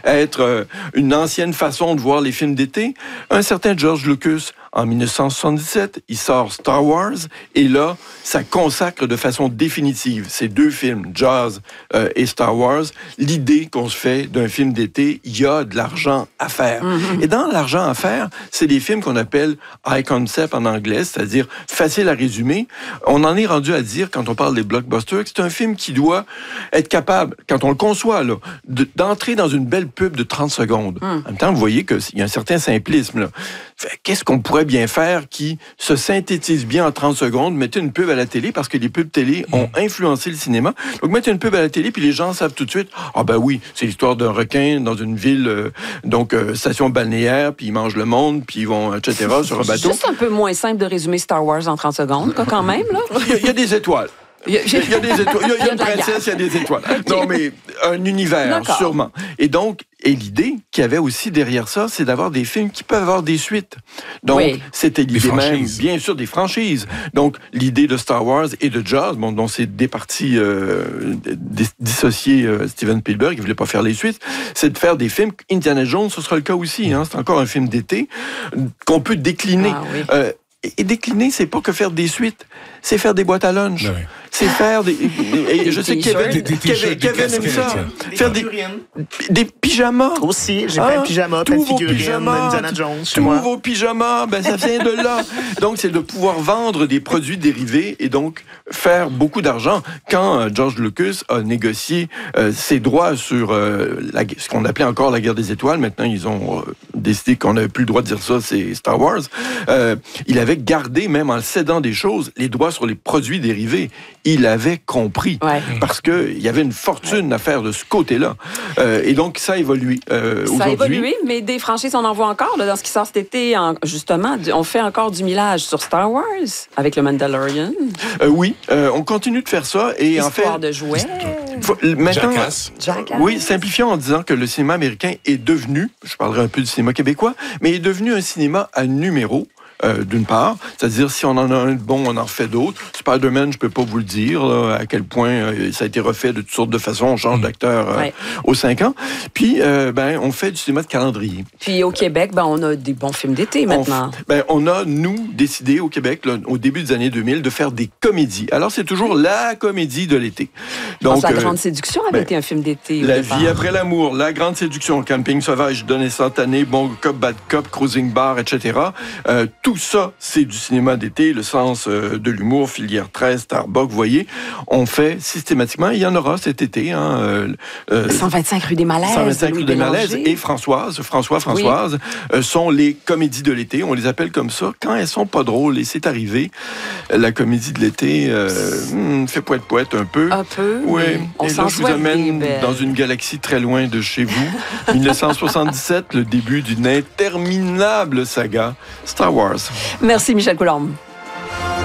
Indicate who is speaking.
Speaker 1: être une ancienne façon de voir les films d'été. Un certain George Lucas, en 1977, il sort Star Wars, et là, ça consacre de façon définitive ces deux films, Jaws et Star Wars, l'idée qu'on se fait d'un film d'été, il y a de l'argent à faire. Et dans l'argent à faire, c'est des films qu'on appelle high concept en anglais, c'est-à-dire facile à résumer. On en est rendu à dire, quand on parle des blockbusters, que c'est un film qui doit être capable, quand on le conçoit, là, d'entrer dans une belle pub de 30 secondes. En même temps, vous voyez qu'il y a un certain simplisme, là. Qu'est-ce qu'on pourrait bien faire qui se synthétise bien en 30 secondes? Mettez une pub à la télé, parce que les pubs télé ont influencé le cinéma. Donc, mettez une pub à la télé, puis les gens savent tout de suite, ah ben oui, c'est l'histoire d'un requin dans une ville, station balnéaire, puis ils mangent le monde, puis ils vont, etc., sur un bateau.
Speaker 2: C'est juste un peu moins simple de résumer Star Wars en 30 secondes, quand même, là.
Speaker 1: Il y a des étoiles. Il y a des étoiles. Il y a une princesse, il y a des étoiles. Okay. Non, mais un univers, sûrement. Et donc, l'idée qu'il y avait aussi derrière ça, c'est d'avoir des films qui peuvent avoir des suites. Donc, c'était l'idée même, bien sûr, des franchises. Donc, l'idée de Star Wars et de Jaws, dont c'est des parties dissociées Steven Spielberg, qui ne voulait pas faire les suites, c'est de faire des films. Indiana Jones, ce sera le cas aussi. Hein, c'est encore un film d'été qu'on peut décliner. Et décliner, c'est pas que faire des suites, c'est faire des boîtes à lunch. Oui. C'est faire des... Et je sais que Kevin aime ça. Faire des pyjamas.
Speaker 3: Aussi, j'ai plein de pyjamas, plein de figurines, Indiana Jones chez moi.
Speaker 1: Tous vos pyjamas, ça vient de là. Donc, c'est de pouvoir vendre des produits dérivés et donc faire beaucoup d'argent. Quand George Lucas a négocié ses droits sur ce qu'on appelait encore la guerre des étoiles, maintenant ils ont décidé qu'on n'avait plus le droit de dire ça, c'est Star Wars, il avait gardé, même en cédant des choses, les droits sur les produits dérivés. Il avait compris, parce qu'il y avait une fortune à faire de ce côté-là. Et donc, ça a évolué aujourd'hui. Ça a évolué,
Speaker 2: mais des franchises, on en voit encore là, dans ce qui sort cet été. Justement, on fait encore du millage sur Star Wars, avec le Mandalorian.
Speaker 1: Oui, on continue de faire ça. Et
Speaker 2: Histoire
Speaker 1: en fait,
Speaker 2: de jouets.
Speaker 1: Maintenant,
Speaker 4: Jackass.
Speaker 1: Oui, simplifiant en disant que le cinéma américain est devenu, je parlerai un peu du cinéma québécois, mais est devenu un cinéma à numéro. D'une part, c'est-à-dire si on en a un de bon, on en refait d'autres. Spider-Man, je peux pas vous le dire là, à quel point ça a été refait de toutes sortes de façons. On change d'acteur aux 5 ans. Puis, on fait du cinéma de calendrier.
Speaker 2: Puis au Québec, on a des bons films d'été maintenant.
Speaker 1: On a, nous, décidé au Québec, là, au début des années 2000, de faire des comédies. Alors, c'est toujours la comédie de l'été.
Speaker 2: Donc, La Grande Séduction avait été un film d'été.
Speaker 1: La vie après l'amour, La Grande Séduction, Camping sauvage, Donner Santané, Bon Cop, Bad Cop, Cruising Bar, etc. Tout ça, c'est du cinéma d'été, le sens de l'humour, Filière 13, Starbucks, vous voyez, on fait systématiquement, il y en aura cet été.
Speaker 2: 125 rue des Malaises.
Speaker 1: 125 rue des Malaises et Françoise sont les comédies de l'été, on les appelle comme ça, quand elles sont pas drôles, et c'est arrivé, la comédie de l'été fait poète un peu.
Speaker 2: Un peu,
Speaker 1: oui.
Speaker 2: On
Speaker 1: et là, je vous amène dans une galaxie très loin de chez vous. 1977, le début d'une interminable saga, Star Wars.
Speaker 2: Merci Michel Coulombe.